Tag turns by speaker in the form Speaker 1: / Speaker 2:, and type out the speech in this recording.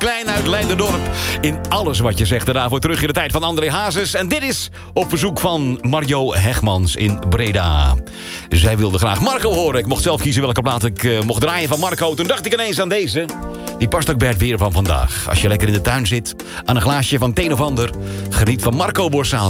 Speaker 1: klein uit Leiderdorp. In alles wat je zegt. Daarvoor terug in de tijd van André Hazes. En dit is op verzoek van Mario Hegmans in Breda. Zij wilde graag Marco horen. Ik mocht zelf kiezen welke plaat ik mocht draaien van Marco. Toen dacht ik ineens aan deze. Die past ook bij het weer van vandaag. Als je lekker in de tuin zit, aan een glaasje van het een of ander, geniet van Marco Borsato.